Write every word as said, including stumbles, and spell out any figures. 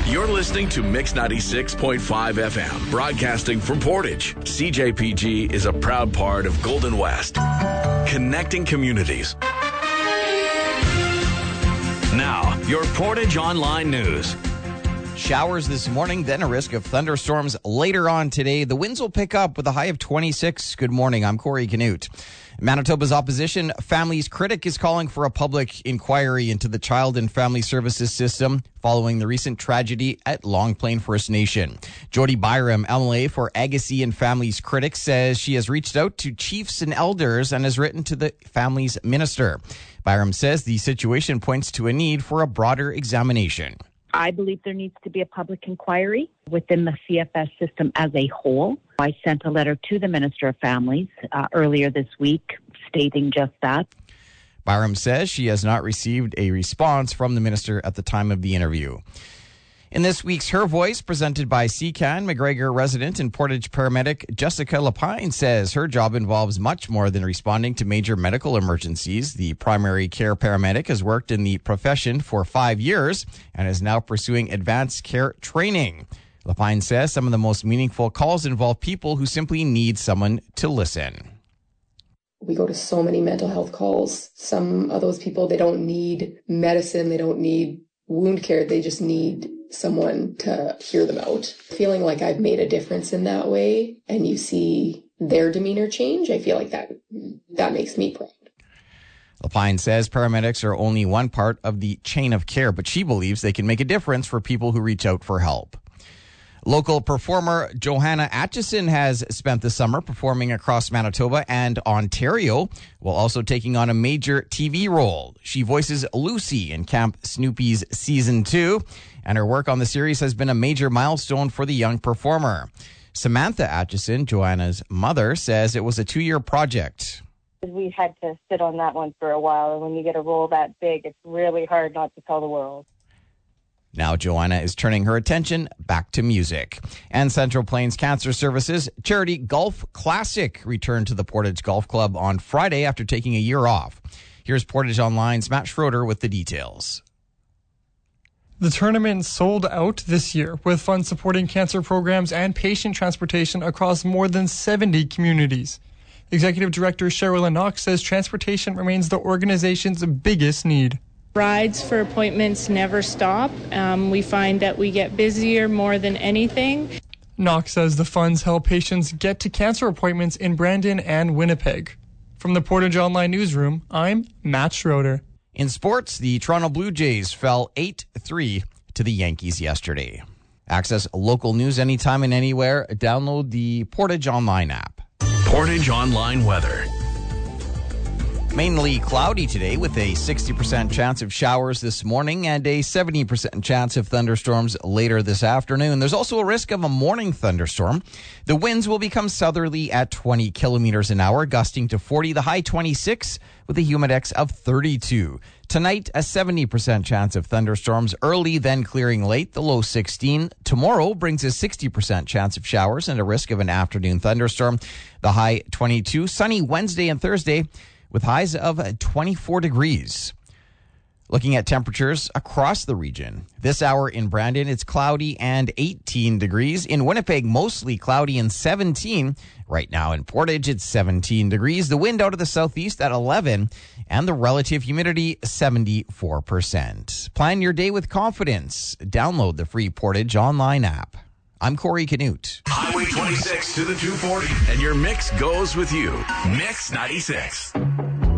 You're listening to Mix ninety-six point five F M, broadcasting from Portage. C J P G is a proud part of Golden West, connecting communities. Now, your Portage Online News. Showers this morning, then a risk of thunderstorms later on today. The winds will pick up with a high of twenty-six. Good morning. I'm Corey Canute. Manitoba's opposition Families Critic is calling for a public inquiry into the child and family services system following the recent tragedy at Long Plain First Nation. Jody Byram, M L A for Agassiz and Families Critic, says she has reached out to chiefs and elders and has written to the Families Minister. Byram says the situation points to a need for a broader examination. I believe there needs to be a public inquiry within the C F S system as a whole. I sent a letter to the Minister of Families uh, earlier this week stating just that. Byram says she has not received a response from the minister at the time of the interview. In this week's Her Voice, presented by C C A N, McGregor resident and Portage paramedic Jessica Lapine says her job involves much more than responding to major medical emergencies. The primary care paramedic has worked in the profession for five years and is now pursuing advanced care training. Lapine says some of the most meaningful calls involve people who simply need someone to listen. We go to so many mental health calls. Some of those people, they don't need medicine, they don't need wound care, they just need someone to hear them out. Feeling like I've made a difference in that way and you see their demeanor change, I feel like that that makes me proud. Lapine says paramedics are only one part of the chain of care, but she believes they can make a difference for people who reach out for help. Local performer Johanna Atchison has spent the summer performing across Manitoba and Ontario, while also taking on a major T V role. She voices Lucy in Camp Snoopy's Season two, and her work on the series has been a major milestone for the young performer. Samantha Atchison, Johanna's mother, says it was a two-year project. We had to sit on that one for a while, and when you get a role that big, it's really hard not to tell the world. Now Joanna is turning her attention back to music. And Central Plains Cancer Services Charity Golf Classic returned to the Portage Golf Club on Friday after taking a year off. Here's Portage Online's Matt Schroeder with the details. The tournament sold out this year, with funds supporting cancer programs and patient transportation across more than seventy communities. Executive Director Sherilyn Knox says transportation remains the organization's biggest need. Rides for appointments never stop. Um, we find that we get busier more than anything. Knox says the funds help patients get to cancer appointments in Brandon and Winnipeg. From the Portage Online Newsroom, I'm Matt Schroeder. In sports, the Toronto Blue Jays fell eight three to the Yankees yesterday. Access local news anytime and anywhere. Download the Portage Online app. Portage Online weather. Mainly cloudy today with a sixty percent chance of showers this morning and a seventy percent chance of thunderstorms later this afternoon. There's also a risk of a morning thunderstorm. The winds will become southerly at twenty kilometers an hour, gusting to forty, the high twenty-six with a humidex of thirty-two. Tonight, a seventy percent chance of thunderstorms early, then clearing late, the low sixteen. Tomorrow brings a sixty percent chance of showers and a risk of an afternoon thunderstorm, the high twenty-two. Sunny Wednesday and Thursday, with highs of twenty-four degrees. Looking at temperatures across the region. This hour in Brandon, it's cloudy and eighteen degrees. In Winnipeg, mostly cloudy and seventeen. Right now in Portage, it's seventeen degrees. The wind out of the southeast at eleven, and the relative humidity seventy-four percent. Plan your day with confidence. Download the free Portage Online app. I'm Corey Canute. Highway twenty-six to the two forty, and your mix goes with you. Mix ninety-six.